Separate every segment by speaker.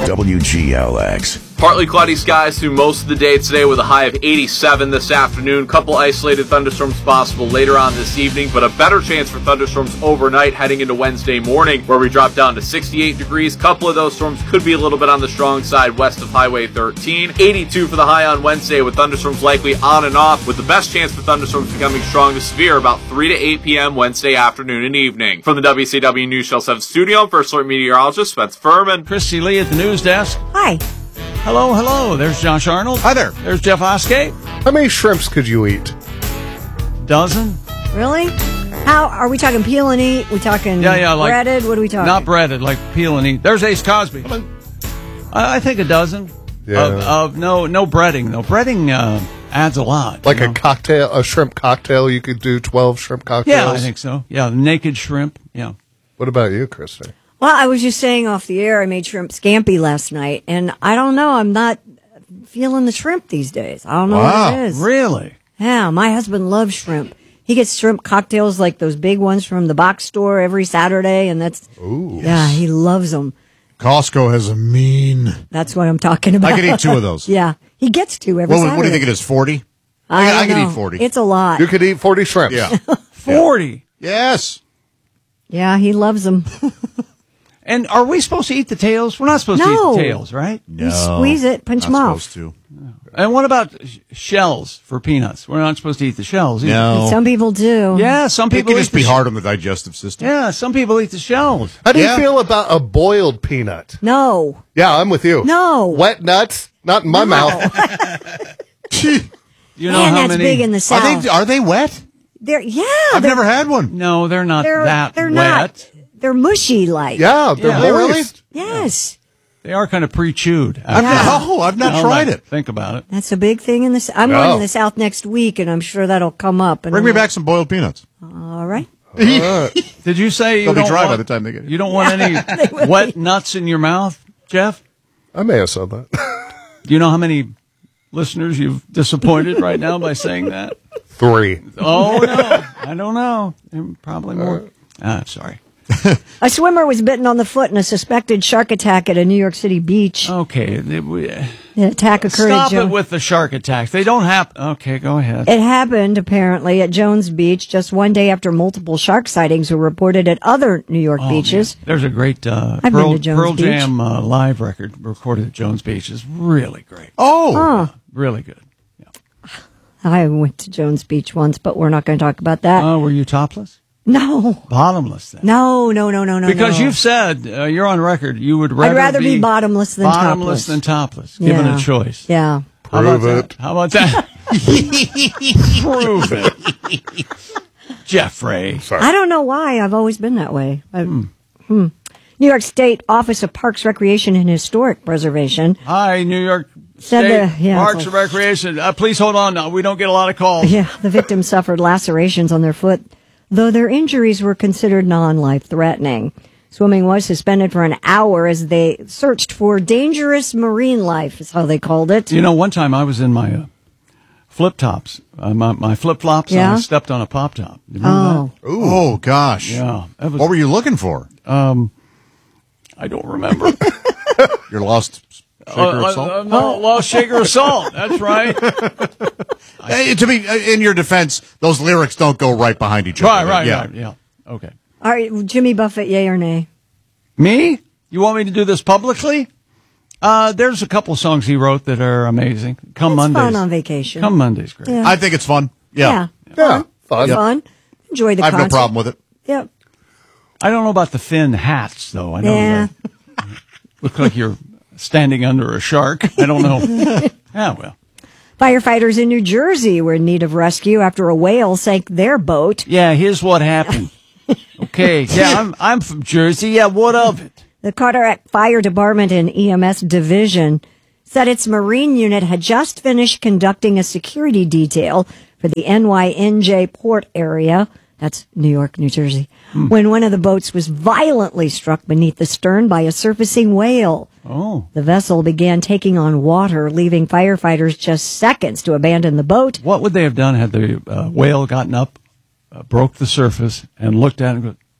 Speaker 1: WGLX.
Speaker 2: Partly cloudy skies through most of the day today with a high of 87 this afternoon. Couple isolated thunderstorms possible later on this evening, but a better chance for thunderstorms overnight heading into Wednesday morning, where we drop down to 68 degrees. Couple of those storms could be a little bit on the strong side west of Highway 13. 82 for the high on Wednesday, with thunderstorms likely on and off, with the best chance for thunderstorms becoming strong to severe about 3 to 8 p.m. Wednesday afternoon and evening. From the WCW News Channel 7 studio, First Alert meteorologist Spencer Furman.
Speaker 3: Christy Lee at the news desk.
Speaker 4: Hi.
Speaker 3: Hello, hello. There's Josh Arnold.
Speaker 5: Hi there.
Speaker 3: There's Jeff Oskay.
Speaker 5: How many shrimps could you eat?
Speaker 3: Dozen?
Speaker 4: Really? How are we talking peel and eat? We talking
Speaker 3: like
Speaker 4: breaded? What are we talking?
Speaker 3: Not breaded, like peel and eat. There's Ace Cosby. I think a dozen.
Speaker 5: Yeah.
Speaker 3: No breading though. Breading adds a lot.
Speaker 5: Like a cocktail, a shrimp cocktail. You could do 12 shrimp cocktails.
Speaker 3: Yeah, I think so. Yeah, naked shrimp. Yeah.
Speaker 5: What about you, Christy?
Speaker 4: Well, I was just saying off the air, I made shrimp scampi last night, and I don't know, I'm not feeling the shrimp these days. I don't know what it is.
Speaker 3: Really?
Speaker 4: Yeah, my husband loves shrimp. He gets shrimp cocktails like those big ones from the box store every Saturday, and that's, he loves them.
Speaker 6: Costco has a mean.
Speaker 4: That's what I'm talking about.
Speaker 6: I could eat 2 of those.
Speaker 4: Yeah, he gets 2 every Saturday.
Speaker 6: What do you think it is, 40?
Speaker 4: I
Speaker 6: could
Speaker 4: know.
Speaker 6: eat 40.
Speaker 4: It's a lot.
Speaker 5: You could eat 40 shrimps.
Speaker 6: Yeah.
Speaker 3: 40?
Speaker 6: Yes.
Speaker 4: Yeah, he loves them.
Speaker 3: And are we supposed to eat the tails? We're not supposed to eat the tails, right?
Speaker 4: You squeeze it, punch them off.
Speaker 6: Supposed to.
Speaker 3: And what about shells for peanuts? We're not supposed to eat the shells either.
Speaker 6: No.
Speaker 4: Some people do.
Speaker 3: Yeah, some
Speaker 6: It
Speaker 3: people
Speaker 6: can
Speaker 3: eat
Speaker 6: just be hard on the digestive system.
Speaker 3: Yeah, some people eat the shells.
Speaker 5: How do you feel about a boiled peanut?
Speaker 4: No.
Speaker 5: Yeah, I'm with you.
Speaker 4: No.
Speaker 5: Wet nuts? Not in my mouth.
Speaker 3: You know
Speaker 4: Man,
Speaker 3: how
Speaker 4: that's
Speaker 3: many?
Speaker 4: big in the South.
Speaker 6: Are they wet?
Speaker 4: I've
Speaker 6: never had one.
Speaker 3: No, they're not
Speaker 4: they're
Speaker 3: that
Speaker 4: they're
Speaker 3: wet.
Speaker 4: Not. They're mushy like.
Speaker 5: Yeah, they're moist.
Speaker 4: Yes.
Speaker 3: They are kind of pre-chewed.
Speaker 6: I've not tried it.
Speaker 3: Think about it.
Speaker 4: That's a big thing in the. I'm going to the South next week, and I'm sure that'll come up. And
Speaker 6: Bring me back some boiled peanuts.
Speaker 4: All right.
Speaker 3: Did you say you
Speaker 6: They'll be
Speaker 3: don't
Speaker 6: dry
Speaker 3: want,
Speaker 6: by the time they get here.
Speaker 3: You don't want any wet nuts in your mouth, Jeff?
Speaker 5: I may have said that.
Speaker 3: Do you know how many listeners you've disappointed right now by saying that?
Speaker 5: 3.
Speaker 3: Oh, no. I don't know. Probably more. Sorry.
Speaker 4: A swimmer was bitten on the foot in a suspected shark attack at a New York City beach.
Speaker 3: Okay.
Speaker 4: The attack occurred
Speaker 3: Stop
Speaker 4: at
Speaker 3: it with the shark attacks. They don't happen. Okay, go ahead.
Speaker 4: It happened, apparently, at Jones Beach just one day after multiple shark sightings were reported at other New York beaches.
Speaker 3: Man. There's a great
Speaker 4: I've been to Jones
Speaker 3: Pearl
Speaker 4: Beach.
Speaker 3: Jam live record recorded at Jones Beach. It's really great. Really good. Yeah.
Speaker 4: I went to Jones Beach once, but we're not going to talk about that.
Speaker 3: Were you topless?
Speaker 4: No.
Speaker 3: Bottomless, then.
Speaker 4: No.
Speaker 3: Because you've said, you're on record, you would
Speaker 4: I'd rather be bottomless than topless.
Speaker 3: Bottomless than topless, given a choice.
Speaker 4: Yeah.
Speaker 5: Prove it.
Speaker 3: How about that? Prove it. Jeffrey.
Speaker 5: Sorry.
Speaker 4: I don't know why. I've always been that way. New York State Office of Parks, Recreation, and Historic Preservation.
Speaker 3: Hi, New York
Speaker 4: Said
Speaker 3: State Parks and Recreation. Please hold on. We don't get a lot of calls.
Speaker 4: Yeah, the victims suffered lacerations on their foot, though their injuries were considered non-life-threatening. Swimming was suspended for an hour as they searched for dangerous marine life, is how they called it.
Speaker 3: You know, one time I was in my flip-tops, my flip-flops, and I stepped on a pop-top. You remember that?
Speaker 6: Oh, gosh.
Speaker 3: Yeah.
Speaker 6: What were you looking for?
Speaker 3: I don't remember.
Speaker 6: Your lost shaker of salt?
Speaker 3: Lost shaker of salt. That's right.
Speaker 6: To be in your defense, those lyrics don't go right behind each other.
Speaker 3: Right. Yeah. Okay.
Speaker 4: All right, Jimmy Buffett, yay or nay?
Speaker 3: Me? You want me to do this publicly? There's a couple songs he wrote that are amazing.
Speaker 4: It's
Speaker 3: Mondays.
Speaker 4: fun on vacation.
Speaker 3: Come Monday's great.
Speaker 4: Yeah.
Speaker 6: I think it's fun. Yeah.
Speaker 4: Fun. Enjoy the
Speaker 6: I have
Speaker 4: concert.
Speaker 6: no problem with it.
Speaker 4: Yep.
Speaker 3: I don't know about the fin hats, though. I know that look like you're standing under a shark. I don't know. Yeah, well.
Speaker 4: Firefighters in New Jersey were in need of rescue after a whale sank their boat.
Speaker 3: Yeah, here's what happened. Okay. Yeah, I'm from Jersey. Yeah, what of it?
Speaker 4: The Carteret Fire Department and EMS Division said its Marine unit had just finished conducting a security detail for the NYNJ port area. That's New York, New Jersey. When one of the boats was violently struck beneath the stern by a surfacing whale.
Speaker 3: Oh.
Speaker 4: The vessel began taking on water, leaving firefighters just seconds to abandon the boat.
Speaker 3: What would they have done had the whale gotten up, broke the surface, and looked at it and go,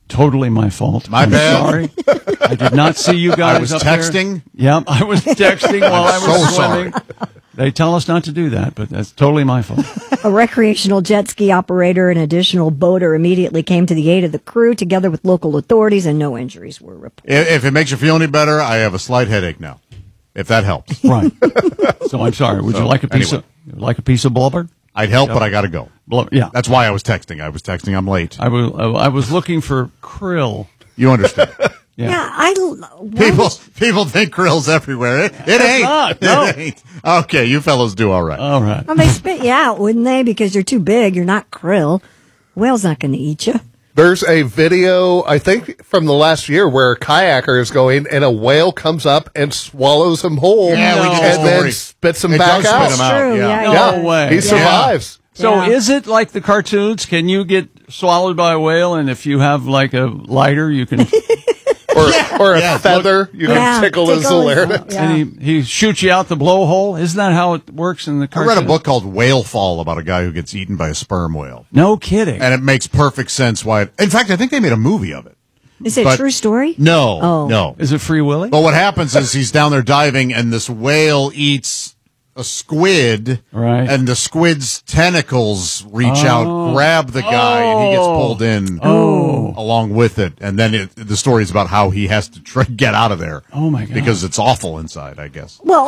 Speaker 3: totally my fault. I'm
Speaker 6: bad.
Speaker 3: sorry. I did not see you guys
Speaker 6: I was
Speaker 3: up
Speaker 6: texting.
Speaker 3: there. Yep, I was texting while I was
Speaker 6: so
Speaker 3: swimming. They tell us not to do that, but that's totally my fault.
Speaker 4: A recreational jet ski operator and additional boater immediately came to the aid of the crew together with local authorities, and no injuries were reported.
Speaker 6: If it makes you feel any better, I have a slight headache now. If that helps.
Speaker 3: Right. So I'm sorry. Would you like a piece of blubber?
Speaker 6: I'd help, but I got to go.
Speaker 3: Yeah.
Speaker 6: That's why I was texting. I'm late.
Speaker 3: I was looking for krill.
Speaker 6: You understand.
Speaker 4: Yeah,
Speaker 6: People think krill's everywhere. It ain't.
Speaker 3: not, no.
Speaker 6: It ain't. Okay, you fellows do all right.
Speaker 3: All right.
Speaker 4: Well, they spit you out, wouldn't they? Because you're too big. You're not krill. Whale's not going to eat you.
Speaker 5: There's a video, I think, from the last year where a kayaker is going and a whale comes up and swallows him whole.
Speaker 6: Yeah, we get the
Speaker 5: and then
Speaker 6: story.
Speaker 5: spits him
Speaker 6: It
Speaker 5: back
Speaker 6: does
Speaker 5: out.
Speaker 6: spit him out.
Speaker 4: True,
Speaker 6: Yeah.
Speaker 4: yeah.
Speaker 3: No way.
Speaker 5: He survives.
Speaker 3: So
Speaker 4: Yeah.
Speaker 3: is it like the cartoons? Can you get swallowed by a whale, and if you have like a lighter, you can...
Speaker 5: Or a feather, you can tickle his larynx.
Speaker 4: Yeah.
Speaker 3: And he shoots you out the blowhole? Isn't that how it works in the
Speaker 6: I
Speaker 3: cartoon?
Speaker 6: read a book called Whale Fall about a guy who gets eaten by a sperm whale.
Speaker 3: No kidding.
Speaker 6: And it makes perfect sense why in fact, I think they made a movie of it.
Speaker 4: Is it a
Speaker 6: But-
Speaker 4: true story?
Speaker 6: No,
Speaker 4: Oh.
Speaker 6: no.
Speaker 3: Is it Free Willy?
Speaker 6: But what happens is he's down there diving and this whale eats a squid.
Speaker 3: Right.
Speaker 6: And the squid's tentacles reach out, grab the guy, and he gets pulled in along with it. And then the story is about how he has to get out of there.
Speaker 3: Oh, my God.
Speaker 6: Because it's awful inside, I guess.
Speaker 4: Well,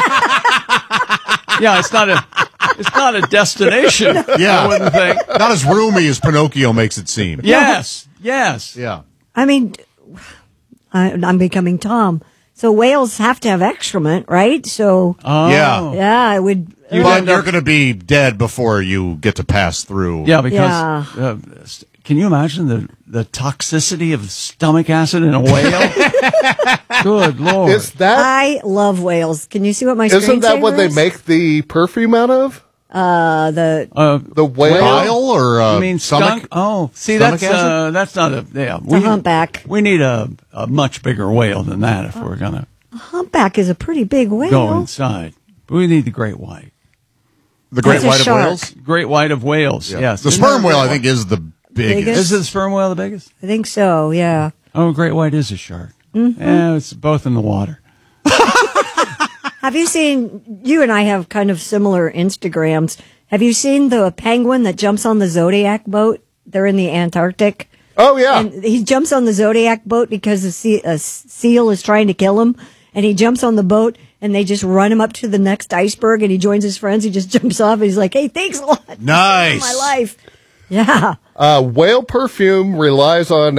Speaker 3: Yeah, it's not a destination.
Speaker 6: Yeah.
Speaker 3: I wouldn't think.
Speaker 6: Not as roomy as Pinocchio makes it seem.
Speaker 3: Yes.
Speaker 6: Yeah.
Speaker 4: I mean, I'm becoming Tom. So whales have to have excrement, right? So,
Speaker 6: Yeah.
Speaker 4: yeah, I would.
Speaker 6: But you're going to be dead before you get to pass through.
Speaker 3: Yeah, because can you imagine the toxicity of stomach acid in a whale? Good Lord.
Speaker 5: Is that,
Speaker 4: I love whales. Can you see what my
Speaker 5: isn't that what they
Speaker 4: screensaver is?
Speaker 5: make the perfume out of? The whale?
Speaker 6: Bile or
Speaker 3: You mean
Speaker 6: stomach?
Speaker 3: skunk? Oh, see,
Speaker 6: stomach
Speaker 3: that's not a
Speaker 4: a humpback.
Speaker 3: We need a much bigger whale than that if we're gonna
Speaker 4: Humpback is a pretty big whale.
Speaker 3: go inside. We need the great white.
Speaker 6: The great
Speaker 4: That's a
Speaker 6: white of
Speaker 4: shark.
Speaker 6: whales?
Speaker 3: Great white of whales. Yes.
Speaker 6: The sperm whale, I think, is the biggest.
Speaker 3: Is the sperm whale the biggest?
Speaker 4: I think so, yeah.
Speaker 3: Oh, great white is a shark.
Speaker 4: Mm-hmm.
Speaker 3: Yeah, it's both in the water.
Speaker 4: Have you seen, you and I have kind of similar Instagrams. Have you seen the penguin that jumps on the Zodiac boat? They're in the Antarctic.
Speaker 5: Oh, yeah.
Speaker 4: And he jumps on the Zodiac boat because a seal is trying to kill him. And he jumps on the boat and they just run him up to the next iceberg and he joins his friends. He just jumps off and he's like, hey, thanks a lot.
Speaker 6: Nice.
Speaker 4: For my life. Yeah.
Speaker 5: Whale perfume relies on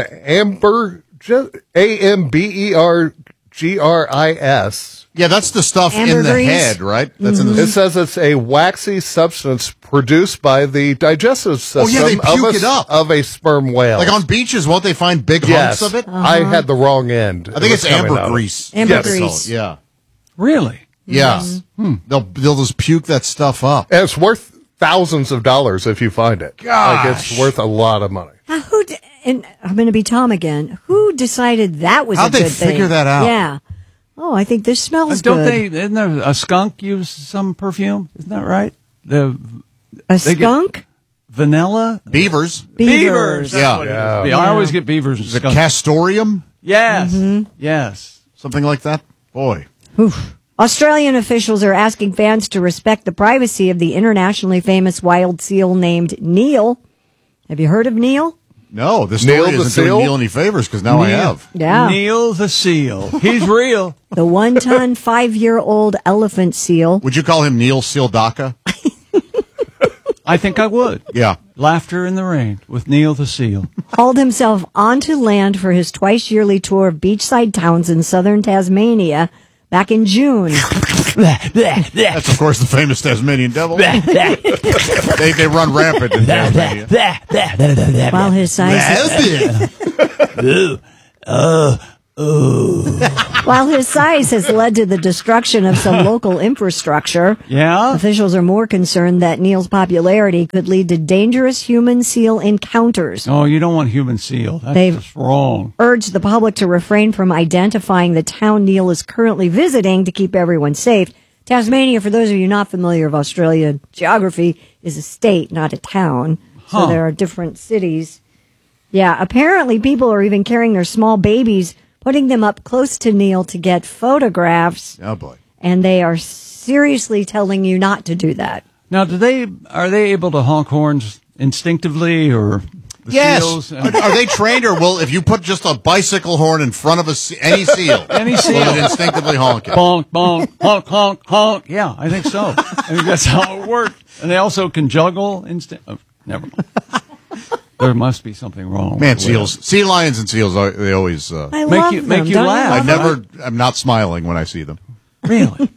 Speaker 5: ambergris.
Speaker 6: Yeah, that's the stuff in the
Speaker 4: Ambergris.
Speaker 6: head, right? That's in the.
Speaker 5: It says it's a waxy substance produced by the digestive system
Speaker 6: yeah, they puke it up.
Speaker 5: of a sperm whale.
Speaker 6: Like on beaches, won't they find big
Speaker 5: yes,
Speaker 6: hunks of it?
Speaker 5: I had the wrong end.
Speaker 6: I think it's ambergris.
Speaker 4: Ambergris.
Speaker 6: Yeah.
Speaker 3: Really?
Speaker 6: Yeah.
Speaker 4: Mm-hmm.
Speaker 6: They'll just puke that stuff up.
Speaker 5: And it's worth thousands of dollars if you find it. Like it's worth a lot of money.
Speaker 4: Now, and I'm going to be Tom again. Who decided that was
Speaker 6: How'd
Speaker 4: a
Speaker 6: they
Speaker 4: good thing?
Speaker 6: figure that out?
Speaker 4: Yeah. Oh, I think this smells
Speaker 3: Don't
Speaker 4: good.
Speaker 3: isn't there a skunk use some perfume? Isn't that right?
Speaker 4: A
Speaker 3: they get-
Speaker 4: skunk?
Speaker 3: Vanilla?
Speaker 6: Beavers.
Speaker 3: Beavers. That's
Speaker 6: Yeah.
Speaker 3: what it is.
Speaker 5: Yeah.
Speaker 3: I always get beavers and
Speaker 6: The
Speaker 3: skunks.
Speaker 6: castorium?
Speaker 3: Yes. Yes.
Speaker 6: Something like that? Boy.
Speaker 4: Australian officials are asking fans to respect the privacy of the internationally famous wild seal named Neil. Have you heard of Neil?
Speaker 6: No, this
Speaker 5: Neil
Speaker 6: story
Speaker 5: the
Speaker 6: isn't doing
Speaker 5: seal?
Speaker 6: Neil any favors because now I have.
Speaker 4: Yeah.
Speaker 3: Neil the seal. He's real.
Speaker 4: The 1-ton, 5-year-old elephant seal.
Speaker 6: Would you call him Neil Sealdaka?
Speaker 3: I think I would.
Speaker 6: Yeah.
Speaker 3: Laughter in the Rain with Neil the seal.
Speaker 4: Hauled himself onto land for his twice-yearly tour of beachside towns in southern Tasmania back in June.
Speaker 6: That's, of course, the famous Tasmanian devil. they run rampant in Tasmania.
Speaker 4: While his size While his size has led to the destruction of some local infrastructure,
Speaker 3: Yeah?
Speaker 4: officials are more concerned that Neil's popularity could lead to dangerous human-seal encounters.
Speaker 3: Oh, you don't want human seal. That's
Speaker 4: They've-
Speaker 3: just wrong.
Speaker 4: Urged the public to refrain from identifying the town Neil is currently visiting to keep everyone safe. Tasmania, for those of you not familiar with Australian geography, is a state, not a town. So
Speaker 3: Huh.
Speaker 4: there are different cities Yeah, apparently people are even carrying their small babies, putting them up close to Neil to get photographs.
Speaker 6: Oh, boy.
Speaker 4: And they are seriously telling you not to do that.
Speaker 3: Now, are they able to honk horns instinctively, or the
Speaker 6: Yes.
Speaker 3: seals?
Speaker 6: Are they trained, or if you put just a bicycle horn in front of any seal,
Speaker 3: Any seal.
Speaker 6: will it instinctively honk it?
Speaker 3: Bonk, bonk, honk, honk, honk. Yeah, I think so. I think that's how it works. And they also can juggle. Never mind. There must be something wrong.
Speaker 6: Man,
Speaker 3: with
Speaker 6: seals, sea lions and seals, they always
Speaker 4: I
Speaker 3: Make
Speaker 4: love
Speaker 3: you-
Speaker 4: them.
Speaker 3: make you
Speaker 4: Don't
Speaker 3: laugh.
Speaker 4: love
Speaker 6: I'm not smiling when I see them.
Speaker 3: it. Really?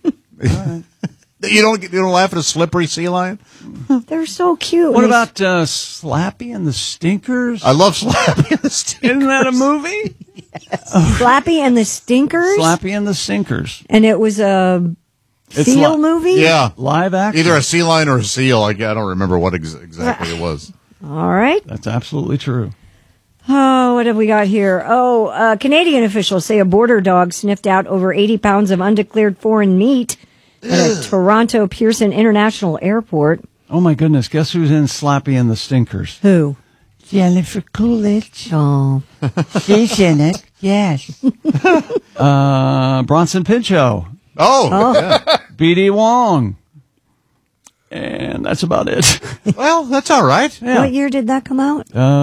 Speaker 6: You don't laugh at a slippery sea lion?
Speaker 4: them? They're so cute.
Speaker 3: What
Speaker 4: And they-
Speaker 3: about Slappy and the Stinkers?
Speaker 6: I love Slappy and the Stinkers.
Speaker 3: Isn't that a movie?
Speaker 4: Slappy and the Stinkers?
Speaker 3: Slappy and the Stinkers.
Speaker 4: And it was a
Speaker 3: It's
Speaker 4: seal
Speaker 3: li-
Speaker 4: movie?
Speaker 6: Yeah.
Speaker 3: Live action.
Speaker 6: Either a sea lion or a seal. I don't remember what exactly it was.
Speaker 4: All right.
Speaker 3: That's absolutely true.
Speaker 4: Oh, what have we got here? Oh, Canadian officials say a border dog sniffed out over 80 pounds of undeclared foreign meat at a Toronto Pearson International Airport.
Speaker 3: Oh my goodness! Guess who's in Slappy and the Stinkers?
Speaker 4: Who?
Speaker 3: Jennifer Coolidge.
Speaker 4: Oh,
Speaker 3: She's in it. Yes. Bronson Pinchot,
Speaker 6: Oh.
Speaker 3: B.D. Wong, and that's about it.
Speaker 6: Well, that's all right.
Speaker 3: Yeah.
Speaker 4: what year did that come out?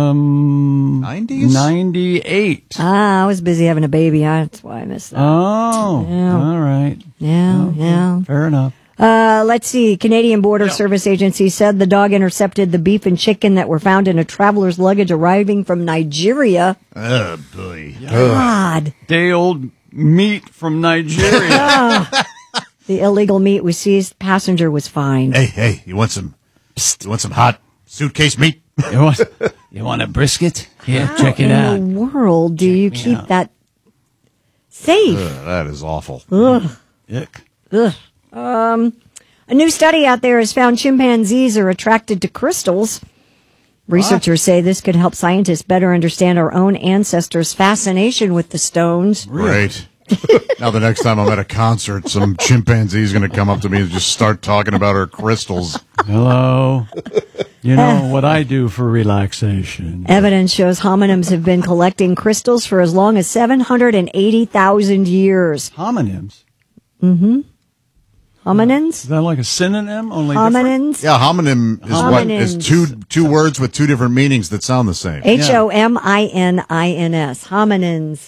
Speaker 6: 90s?
Speaker 3: 98.
Speaker 4: I was busy having a baby. That's why I missed that.
Speaker 3: Oh,
Speaker 4: Yeah.
Speaker 3: all right.
Speaker 4: Yeah.
Speaker 3: Fair enough.
Speaker 4: Let's see. Canadian Border Service Agency said the dog intercepted the beef and chicken that were found in a traveler's luggage arriving from Nigeria.
Speaker 6: Oh, boy.
Speaker 4: God.
Speaker 3: Day-old meat from Nigeria.
Speaker 4: The illegal meat was seized. Passenger was fined.
Speaker 6: Hey, you want some hot suitcase meat?
Speaker 3: you want a brisket? Here, check it
Speaker 4: In
Speaker 3: out.
Speaker 4: the world do you
Speaker 3: me
Speaker 4: keep
Speaker 3: out.
Speaker 4: that safe?
Speaker 6: That is awful.
Speaker 3: Yuck.
Speaker 4: Ugh. A new study out there has found chimpanzees are attracted to crystals. Researchers say this could help scientists better understand our own ancestors' fascination with the stones.
Speaker 6: Great. Now the next time I'm at a concert, some chimpanzee's going to come up to me and just start talking about her crystals.
Speaker 3: Hello. You know what I do for relaxation.
Speaker 4: Evidence shows hominins have been collecting crystals for as long as 780,000 years.
Speaker 3: Homonyms.
Speaker 4: Hominins?
Speaker 3: Is that like a synonym? Only different?
Speaker 4: Hominins?
Speaker 6: Yeah, homonym is what is
Speaker 4: Hominins.
Speaker 6: two words with two different meanings that sound the same.
Speaker 4: Hominins. Hominins.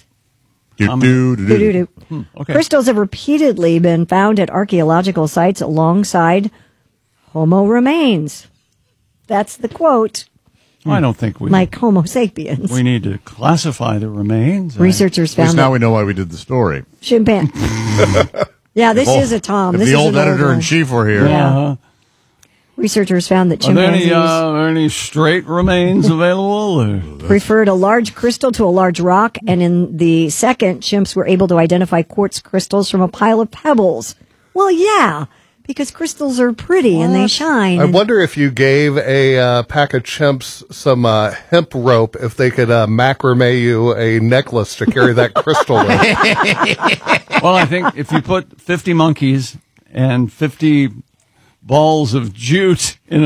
Speaker 6: Do.
Speaker 3: Okay.
Speaker 4: Crystals have repeatedly been found at archaeological sites alongside Homo remains. That's the quote.
Speaker 3: I don't think we
Speaker 4: Like Homo sapiens.
Speaker 3: we need to classify the remains.
Speaker 4: Researchers
Speaker 6: At least
Speaker 4: found
Speaker 6: now
Speaker 4: that
Speaker 6: we know why we did the story.
Speaker 4: chimpanzee. Yeah, this is a Tom.
Speaker 6: If
Speaker 4: This
Speaker 6: the
Speaker 4: is
Speaker 6: old
Speaker 4: an
Speaker 6: editor in
Speaker 4: one.
Speaker 6: chief were here.
Speaker 3: Uh-huh.
Speaker 4: Researchers found that
Speaker 3: Are there
Speaker 4: chimpanzees
Speaker 3: any straight remains available? Or?
Speaker 4: preferred a large crystal to a large rock, and in the second, chimps were able to identify quartz crystals from a pile of pebbles. Well, yeah, because crystals are pretty and they shine.
Speaker 5: I wonder if you gave a pack of chimps some hemp rope, if they could macrame you a necklace to carry that crystal with.
Speaker 3: Well, I think if you put 50 monkeys and 50 balls of jute in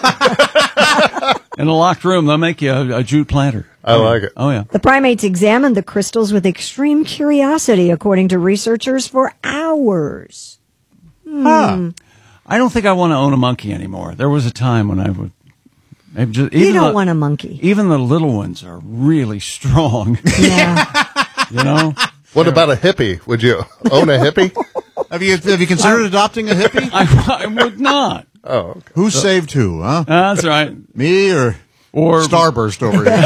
Speaker 3: a locked room, they'll make you a jute planter.
Speaker 5: I like it.
Speaker 3: Oh, yeah.
Speaker 4: The primates examined the crystals with extreme curiosity, according to researchers, for hours.
Speaker 3: I don't think I want to own a monkey anymore. There was a time when I would. Maybe just,
Speaker 4: You don't want a monkey.
Speaker 3: Even the little ones are really strong.
Speaker 4: Yeah.
Speaker 3: You know?
Speaker 5: What about a hippie? Would you own a hippie?
Speaker 6: Have you considered adopting a hippie?
Speaker 3: I would not.
Speaker 5: Oh, okay.
Speaker 6: Who saved who, huh?
Speaker 3: That's right.
Speaker 6: Me or Starburst over here?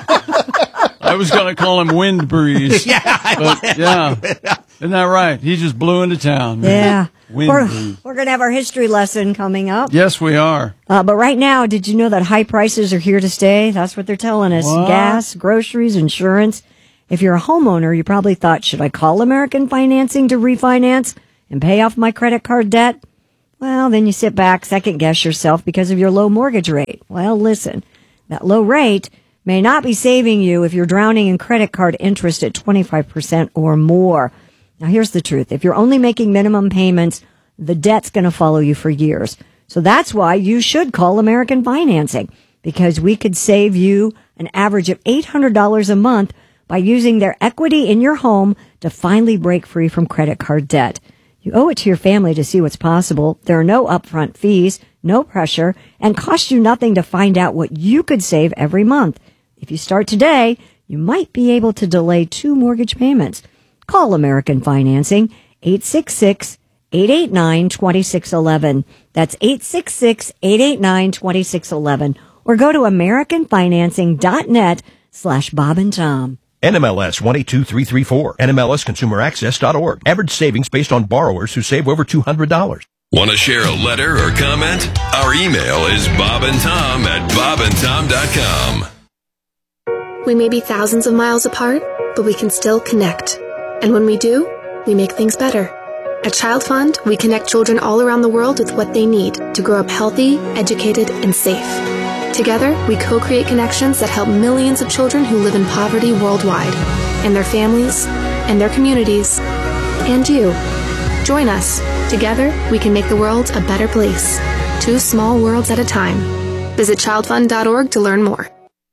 Speaker 3: I was going to call him Wind Breeze. But, yeah. Isn't that right? He just blew into town.
Speaker 4: Yeah.
Speaker 3: Wind breeze.
Speaker 4: We're going to have our history lesson coming up.
Speaker 3: Yes, we are.
Speaker 4: But right now, did you know that high prices are here to stay? That's what they're telling us.
Speaker 3: What?
Speaker 4: Gas, groceries, insurance. If you're a homeowner, you probably thought, should I call American Financing to refinance and pay off my credit card debt? Well, then you sit back, second guess yourself because of your low mortgage rate. Well, listen, that low rate may not be saving you if you're drowning in credit card interest at 25% or more. Now, here's the truth. If you're only making minimum payments, the debt's going to follow you for years. So that's why you should call American Financing, because we could save you an average of $800 a month by using their equity in your home to finally break free from credit card debt. You owe it to your family to see what's possible. There are no upfront fees, no pressure, and cost you nothing to find out what you could save every month. If you start today, you might be able to delay 2 mortgage payments. Call American Financing, 866-889-2611. That's 866-889-2611. Or go to AmericanFinancing.net/Bob and Tom.
Speaker 1: NMLS 122334. NMLSConsumerAccess.org. Average savings based on borrowers who save over $200.
Speaker 7: Want to share a letter or comment? Our email is bobandtom@bobandtom.com.
Speaker 8: We may be thousands of miles apart, but we can still connect. And when we do, we make things better. At Child Fund, we connect children all around the world with what they need to grow up healthy, educated, and safe. Together, we co-create connections that help millions of children who live in poverty worldwide, and their families, and their communities, and you. Join us. Together, we can make the world a better place. 2 small worlds at a time. Visit childfund.org to learn more.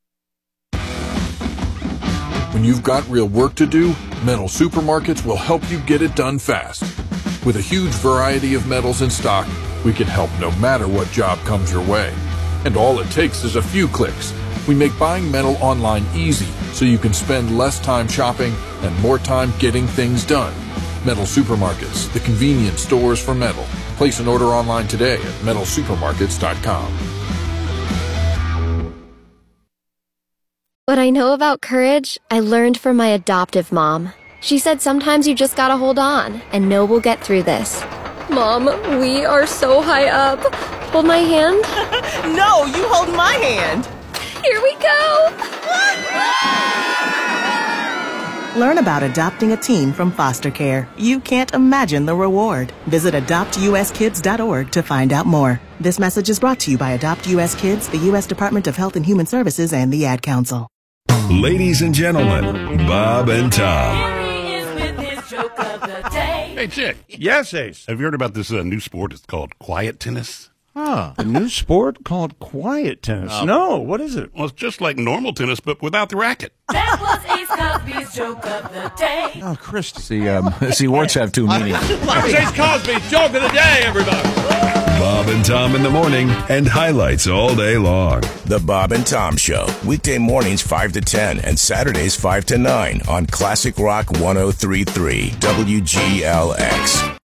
Speaker 9: When you've got real work to do, Metal Supermarkets will help you get it done fast. With a huge variety of metals in stock, we can help no matter what job comes your way. And all it takes is a few clicks. We make buying metal online easy so you can spend less time shopping and more time getting things done. Metal Supermarkets, the convenience stores for metal. Place an order online today at metalsupermarkets.com.
Speaker 10: What I know about courage, I learned from my adoptive mom. She said sometimes you just gotta hold on and know we'll get through this. Mom, we are so high up. Hold my hand.
Speaker 11: No, you hold my hand.
Speaker 10: Here we go.
Speaker 11: Learn about adopting a teen from foster care. You can't imagine the reward. Visit adoptuskids.org to find out more. This message is brought to you by Adopt U.S. Kids, the U.S. Department of Health and Human Services, and the Ad Council.
Speaker 7: Ladies and gentlemen, Bob and Tom.
Speaker 12: Hey, Chick.
Speaker 13: Yes, Ace.
Speaker 12: Have you heard about this new sport? It's called quiet tennis.
Speaker 13: Huh. A new sport called quiet tennis. No, what is it?
Speaker 12: Well, it's just like normal tennis, but without the racket.
Speaker 14: That was Ace Cosby's joke of the day.
Speaker 13: Oh, Christy.
Speaker 15: See, words have 2 meanings.
Speaker 13: It's Ace Cosby's joke of the day, everybody.
Speaker 7: Bob and Tom in the morning and highlights all day long.
Speaker 16: The Bob and Tom Show. Weekday mornings 5 to 10 and Saturdays 5 to 9 on Classic Rock 103.3 WGLX.